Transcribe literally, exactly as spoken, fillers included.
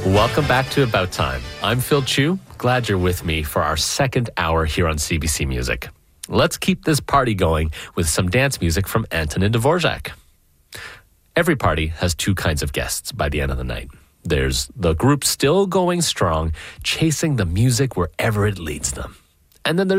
Welcome back to About Time. I'm Phil Chu. Glad you're with me for our second hour here on C B C Music. Let's keep this party going with some dance music from Antonin Dvorak. Every party has two kinds of guests by the end of the night. There's the group still going strong, chasing the music wherever it leads them. And then there's